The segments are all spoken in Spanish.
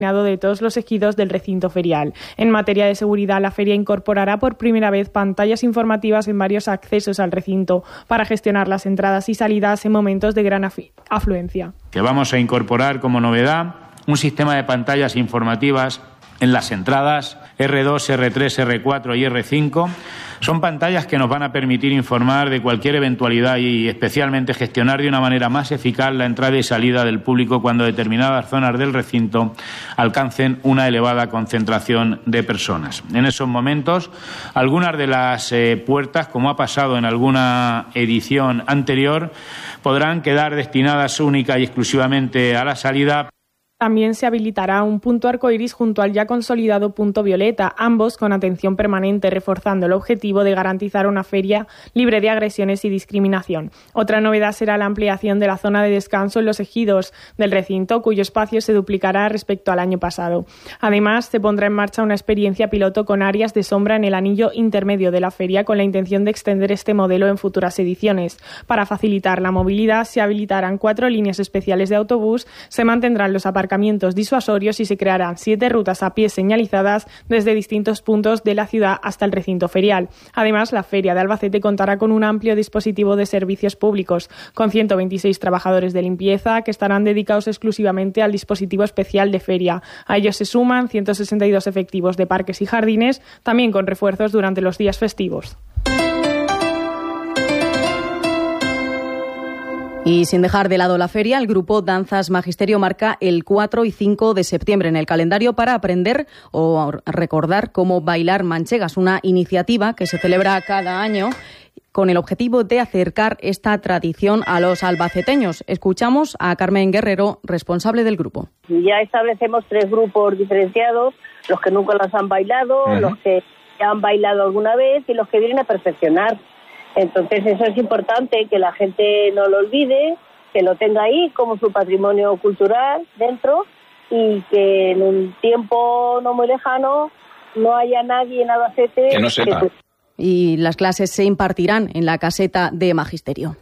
de todos los ejidos del recinto ferial. En materia de seguridad, la feria incorporará por primera vez pantallas informativas en varios accesos al recinto para gestionar las entradas y salidas en momentos de gran afluencia. Que vamos a incorporar como novedad un sistema de pantallas informativas en las entradas R2, R3, R4 y R5. Son pantallas que nos van a permitir informar de cualquier eventualidad y especialmente gestionar de una manera más eficaz la entrada y salida del público cuando determinadas zonas del recinto alcancen una elevada concentración de personas. En esos momentos, algunas de las puertas, como ha pasado en alguna edición anterior, podrán quedar destinadas única y exclusivamente a la salida. También se habilitará un punto arcoíris junto al ya consolidado punto violeta, ambos con atención permanente, reforzando el objetivo de garantizar una feria libre de agresiones y discriminación. Otra novedad será la ampliación de la zona de descanso en los ejidos del recinto, cuyo espacio se duplicará respecto al año pasado. Además, se pondrá en marcha una experiencia piloto con áreas de sombra en el anillo intermedio de la feria, con la intención de extender este modelo en futuras ediciones. Para facilitar la movilidad, se habilitarán 4 líneas especiales de autobús, se mantendrán los aparcamientos disuasorios y se crearán 7 rutas a pie señalizadas desde distintos puntos de la ciudad hasta el recinto ferial. Además, la Feria de Albacete contará con un amplio dispositivo de servicios públicos, con 126 trabajadores de limpieza que estarán dedicados exclusivamente al dispositivo especial de feria. A ellos se suman 162 efectivos de parques y jardines, también con refuerzos durante los días festivos. Y sin dejar de lado la feria, el grupo Danzas Magisterio marca el 4 y 5 de septiembre en el calendario para aprender o recordar cómo bailar manchegas, una iniciativa que se celebra cada año con el objetivo de acercar esta tradición a los albaceteños. Escuchamos a Carmen Guerrero, responsable del grupo. Ya establecemos 3 grupos diferenciados, los que nunca las han bailado, los que han bailado alguna vez y los que vienen a perfeccionar. Entonces eso es importante, que la gente no lo olvide, que lo tenga ahí como su patrimonio cultural dentro y que en un tiempo no muy lejano no haya nadie en Albacete que no sepa. Y las clases se impartirán en la caseta de Magisterio.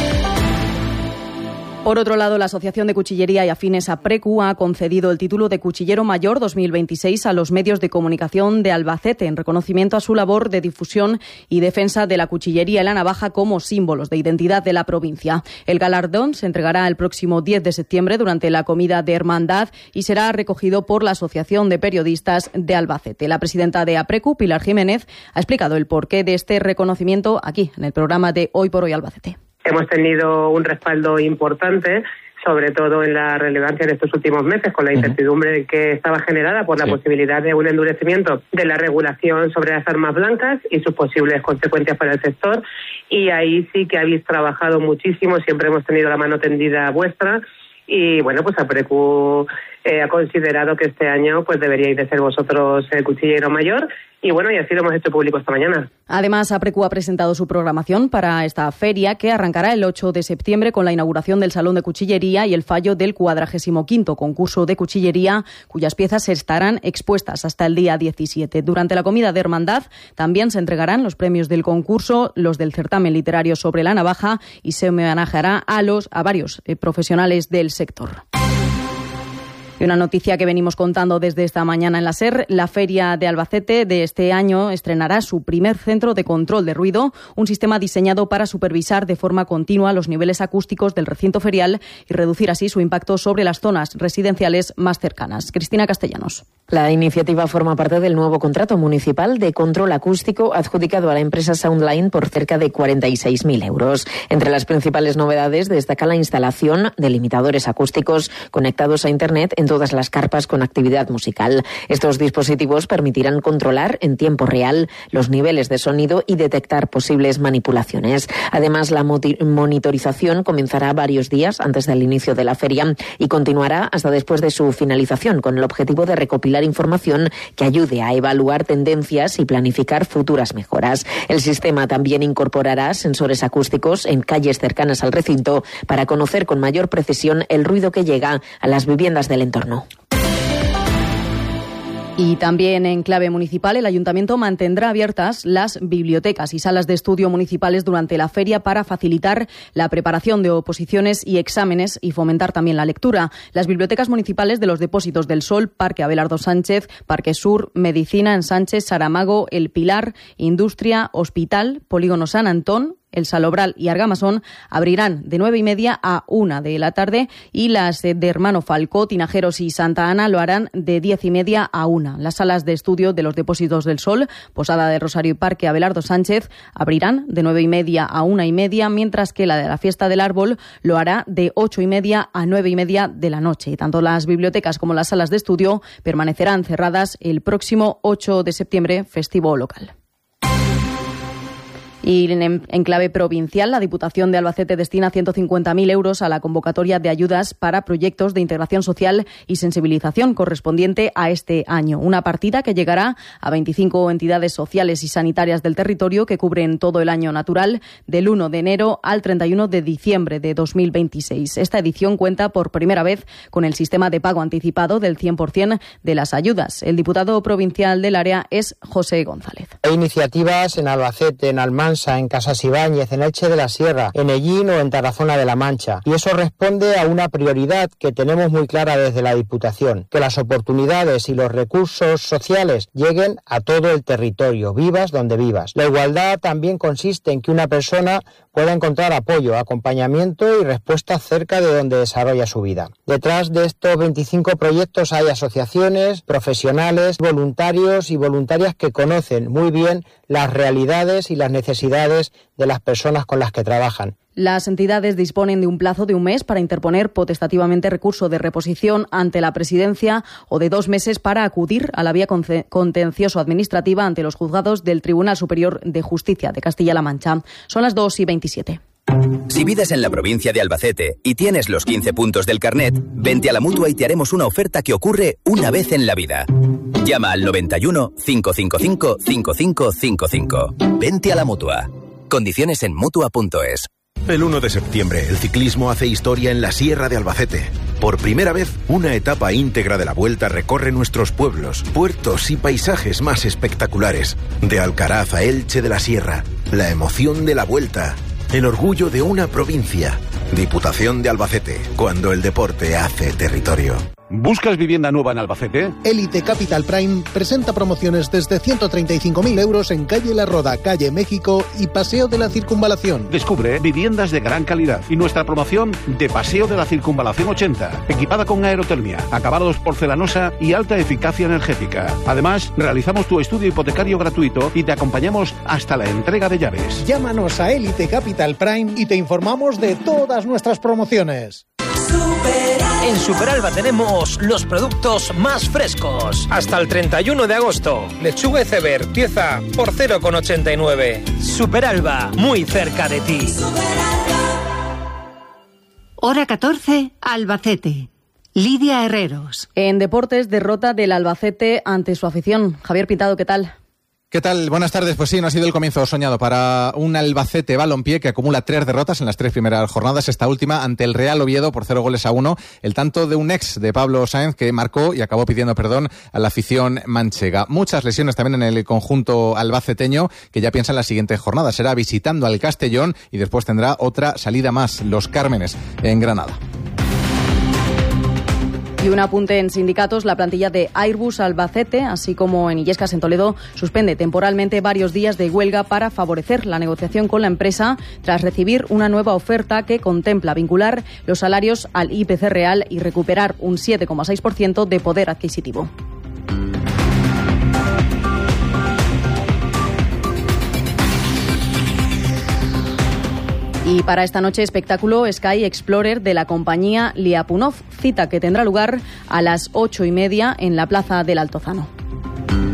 Por otro lado, la Asociación de Cuchillería y Afines APRECU ha concedido el título de Cuchillero Mayor 2026 a los medios de comunicación de Albacete en reconocimiento a su labor de difusión y defensa de la cuchillería y la navaja como símbolos de identidad de la provincia. El galardón se entregará el próximo 10 de septiembre durante la comida de hermandad y será recogido por la Asociación de Periodistas de Albacete. La presidenta de APRECU, Pilar Jiménez, ha explicado el porqué de este reconocimiento aquí en el programa de Hoy por Hoy Albacete. Hemos tenido un respaldo importante, sobre todo en la relevancia de estos últimos meses, con la incertidumbre que estaba generada por la posibilidad de un endurecimiento de la regulación sobre las armas blancas y sus posibles consecuencias para el sector. Y ahí sí que habéis trabajado muchísimo, siempre hemos tenido la mano tendida vuestra. Y bueno, pues APRECU ha considerado que este año pues deberíais de ser vosotros el cuchillero mayor. Y bueno, y así lo hemos hecho público esta mañana. Además, APRECU ha presentado su programación para esta feria, que arrancará el 8 de septiembre con la inauguración del Salón de Cuchillería y el fallo del 45º concurso de cuchillería, cuyas piezas estarán expuestas hasta el día 17. Durante la comida de hermandad también se entregarán los premios del concurso, los del certamen literario sobre la navaja, y se homenajeará a varios profesionales del sector. Y una noticia que venimos contando desde esta mañana en la SER, la Feria de Albacete de este año estrenará su primer centro de control de ruido, un sistema diseñado para supervisar de forma continua los niveles acústicos del recinto ferial y reducir así su impacto sobre las zonas residenciales más cercanas. Cristina Castellanos. La iniciativa forma parte del nuevo contrato municipal de control acústico adjudicado a la empresa Soundline por cerca de 46.000 euros. Entre las principales novedades destaca la instalación de limitadores acústicos conectados a Internet en todas las carpas con actividad musical. Estos dispositivos permitirán controlar en tiempo real los niveles de sonido y detectar posibles manipulaciones. Además, la monitorización comenzará varios días antes del inicio de la feria y continuará hasta después de su finalización, con el objetivo de recopilar información que ayude a evaluar tendencias y planificar futuras mejoras. El sistema también incorporará sensores acústicos en calles cercanas al recinto para conocer con mayor precisión el ruido que llega a las viviendas del entorno. Y también en clave municipal, el Ayuntamiento mantendrá abiertas las bibliotecas y salas de estudio municipales durante la feria para facilitar la preparación de oposiciones y exámenes y fomentar también la lectura. Las bibliotecas municipales de los Depósitos del Sol, Parque Abelardo Sánchez, Parque Sur, Medicina en Sánchez, Saramago, El Pilar, Industria, Hospital, Polígono San Antón, El Salobral y Argamasón abrirán de 9:30 a 1 de la tarde y las de Hermano Falcó, Tinajeros y Santa Ana lo harán de 10:30 a 1. Las salas de estudio de los Depósitos del Sol, Posada de Rosario y Parque Abelardo Sánchez abrirán de 9:30 a 1:30, mientras que la de la Fiesta del Árbol lo hará de 8:30 a 9:30 de la noche. Tanto las bibliotecas como las salas de estudio permanecerán cerradas el próximo 8 de septiembre, festivo local. Y en clave provincial, la Diputación de Albacete destina 150.000 euros a la convocatoria de ayudas para proyectos de integración social y sensibilización correspondiente a este año. Una partida que llegará a 25 entidades sociales y sanitarias del territorio que cubren todo el año natural del 1 de enero al 31 de diciembre de 2026. Esta edición cuenta por primera vez con el sistema de pago anticipado del 100% de las ayudas. El diputado provincial del área es José González. Hay iniciativas en Albacete, en Almansa, en Casas Ibáñez, en Elche de la Sierra, en Ellín o en Tarazona de la Mancha. Y eso responde a una prioridad que tenemos muy clara desde la Diputación, que las oportunidades y los recursos sociales lleguen a todo el territorio, vivas donde vivas. La igualdad también consiste en que una persona pueda encontrar apoyo, acompañamiento y respuesta cerca de donde desarrolla su vida. Detrás de estos 25 proyectos hay asociaciones, profesionales, voluntarios y voluntarias que conocen muy bien las realidades y las necesidades de las personas con las que trabajan. Las entidades disponen de un plazo de un mes para interponer potestativamente recurso de reposición ante la Presidencia o de 2 meses para acudir a la vía contencioso-administrativa ante los juzgados del Tribunal Superior de Justicia de Castilla-La Mancha. Son las 2:27. Si vives en la provincia de Albacete y tienes los 15 puntos del carnet, vente a la Mutua y te haremos una oferta que ocurre una vez en la vida. Llama al 91 555 5555. Vente a la Mutua. Condiciones en Mutua.es. El 1 de septiembre, el ciclismo hace historia en la Sierra de Albacete. Por primera vez, una etapa íntegra de la Vuelta recorre nuestros pueblos, puertos y paisajes más espectaculares. De Alcaraz a Elche de la Sierra, la emoción de la Vuelta, el orgullo de una provincia. Diputación de Albacete, cuando el deporte hace territorio. ¿Buscas vivienda nueva en Albacete? Elite Capital Prime presenta promociones desde 135.000 euros en calle La Roda, calle México y Paseo de la Circunvalación. Descubre viviendas de gran calidad y nuestra promoción de Paseo de la Circunvalación 80, equipada con aerotermia, acabados porcelanosa y alta eficacia energética. Además, realizamos tu estudio hipotecario gratuito y te acompañamos hasta la entrega de llaves. Llámanos a Elite Capital Prime y te informamos de todas nuestras promociones. En Superalba tenemos los productos más frescos. Hasta el 31 de agosto. Lechuga Iceberg, pieza por 0,89. Superalba, muy cerca de ti. Hora 14, Albacete. Lidia Herreros. En deportes, derrota del Albacete ante su afición. Javier Pintado, ¿qué tal? ¿Qué tal? Buenas tardes. Pues sí, no ha sido el comienzo soñado para un Albacete Balompié que acumula 3 derrotas en las 3 primeras jornadas. Esta última ante el Real Oviedo por 0-1. El tanto de un ex de Pablo Sáenz que marcó y acabó pidiendo perdón a la afición manchega. Muchas lesiones también en el conjunto albaceteño que ya piensa en la siguiente jornada. Será visitando al Castellón y después tendrá otra salida más, los Cármenes, en Granada. Y un apunte en sindicatos, la plantilla de Airbus Albacete, así como en Illescas en Toledo, suspende temporalmente varios días de huelga para favorecer la negociación con la empresa tras recibir una nueva oferta que contempla vincular los salarios al IPC real y recuperar un 7,6% de poder adquisitivo. Y para esta noche, espectáculo Sky Explorer de la compañía Liapunov, cita que tendrá lugar a las 8:30 en la Plaza del Altozano.